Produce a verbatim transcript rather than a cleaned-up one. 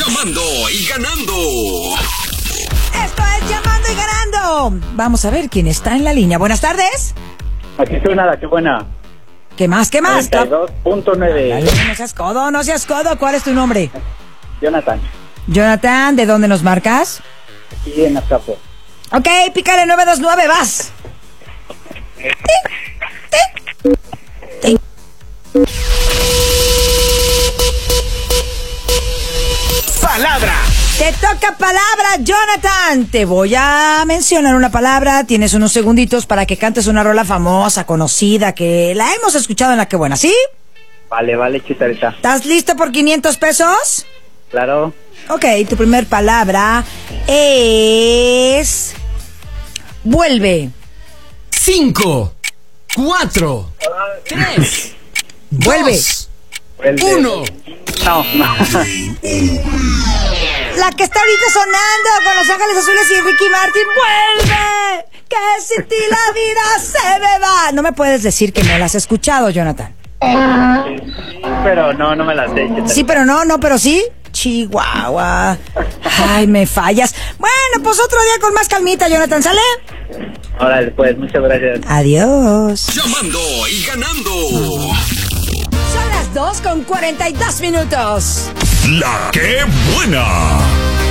Llamando y ganando. Esto es Llamando y Ganando. Vamos a ver quién está en la línea. Buenas tardes. Aquí suena la que buena. ¿Qué más? ¿Qué más? noventa y dos punto nueve. Dale, no seas codo, no seas codo. ¿Cuál es tu nombre? Jonathan, Jonathan, ¿de dónde nos marcas? aquí en Azcapo. Ok, pícale nueve dos nueve, vas. Palabra. Te toca palabra, Jonathan. Te voy a mencionar una palabra. Tienes unos segunditos para que cantes una rola famosa, conocida, que la hemos escuchado en La Que Buena, ¿sí? Vale, vale, Chicharita. ¿Estás listo por quinientos pesos? Claro. Ok, tu primer palabra es... Vuelve. Cinco, cuatro, tres, Vuelve. dos, Vuelve. uno. No, no. La que está ahorita sonando con Los Ángeles Azules y Ricky Martin. ¡Vuelve! Que sin ti la vida se me va. No me puedes decir que no la has escuchado, Jonathan. Pero no, no me la sé, Chicharita. Sí, pero no, no, pero sí. Chihuahua. Ay, me fallas. Bueno, pues otro día con más calmita, Jonathan, ¿sale? Órale, pues, muchas gracias. Adiós. Llamando y ganando. Son las dos con cuarenta y dos minutos. La Que Buena.